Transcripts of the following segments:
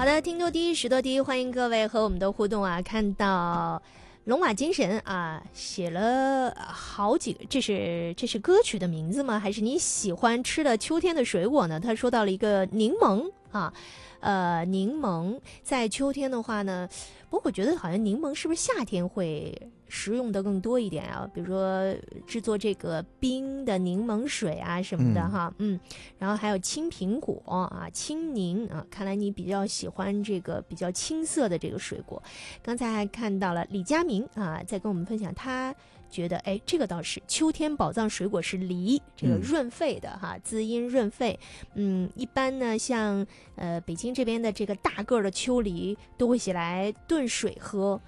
的，听多低，识多低，欢迎各位和我们的互动啊！看到龙马精神啊，写了好几个，这是歌曲的名字吗？还是你喜欢吃的秋天的水果呢？他说到了一个柠檬啊，柠檬在秋天的话呢，不过我觉得好像柠檬是不是夏天会食用的更多一点啊？比如说制作这个冰的柠檬水啊什么的哈，然后还有青苹果啊、青柠啊，看来你比较喜欢这个比较青涩的这个水果。刚才还看到了李佳明啊，在跟我们分享他觉得这个倒是秋天宝藏水果是梨，这个润肺的哈，滋阴润肺。一般呢像北京这边的这个大个的秋梨都会写来炖水喝。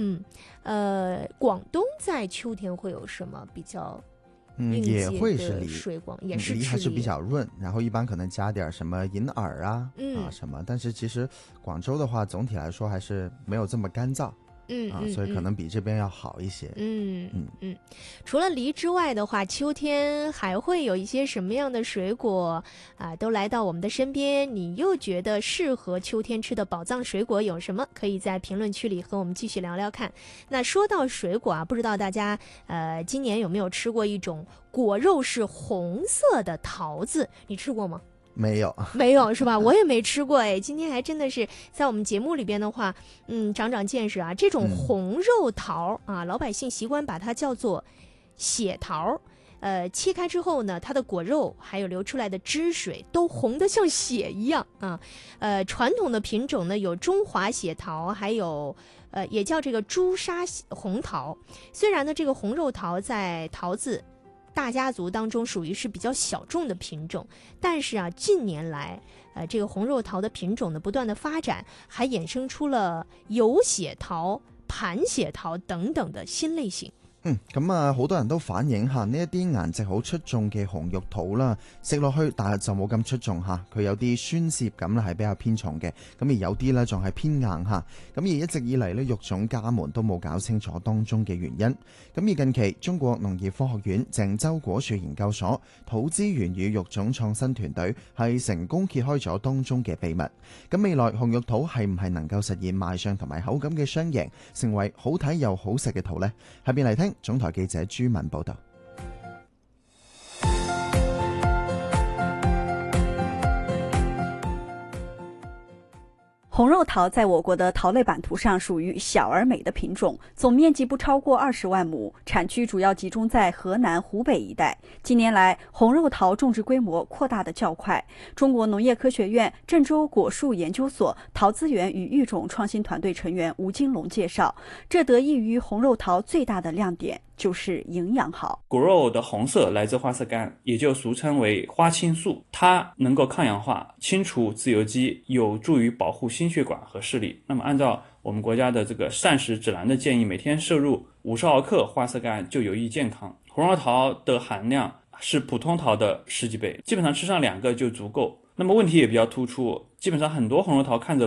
广东在秋天会有什么比较也会是梨水果？也是梨还是比较润，然后一般可能加点什么银耳啊什么，但是其实广州的话总体来说还是没有这么干燥。所以可能比这边要好一些。 除了梨之外的话，秋天还会有一些什么样的水果啊，都来到我们的身边？你又觉得适合秋天吃的宝藏水果有什么？可以在评论区里和我们继续聊聊看。那说到水果啊，不知道大家今年有没有吃过一种果肉是红色的桃子？你吃过吗？ 没有是吧？我也没吃过今天还真的是在我们节目里边的话，长见识啊。这种红肉桃啊，老百姓习惯把它叫做血桃。切开之后呢，它的果肉还有流出来的汁水都红得像血一样啊。传统的品种呢有中华血桃，还有也叫这个朱砂红桃。虽然呢这个红肉桃在桃子大家族当中属于是比较小众的品种，但是啊，近年来，这个红肉桃的品种的不断的发展，还衍生出了有血桃、盤血桃等等的新類型。 咁啊，好多人都反映下呢一啲顏值好出眾嘅紅肉桃啦，食落去但係就冇咁出眾嚇，佢有啲酸澀感咧係比較偏重嘅，咁而有啲咧仲係偏硬嚇，咁而一直以嚟咧育種家門都冇搞清楚當中嘅原因。咁而近期中國農業科學院鄭州果樹研究所土資源與育種創新團隊係成功揭開咗當中嘅秘密。咁未來紅肉桃係唔係能夠實現賣相同埋口感嘅雙贏，成為好睇又好食嘅桃呢？下邊嚟聽總台記者朱敏報道。 红肉桃在我国的桃类版图上属于小而美的品种，总面积不超过20万亩，产区主要集中在河南、湖北一带。近年来，红肉桃种植规模扩大的较快。中国农业科学院郑州果树研究所桃资源与育种创新团队成员吴金龙介绍，这得益于红肉桃最大的亮点就是营养好。 果肉的红色来自花色苷，也就俗称为花青素，它能够抗氧化、清除自由基，有助于保护心血管和视力。那么按照我们国家的这个膳食指南的建议，每天摄入50毫克花色苷就有益健康。红肉桃的含量是普通桃的10几倍，基本上吃上2个就足够。那么问题也比较突出，基本上很多红肉桃看着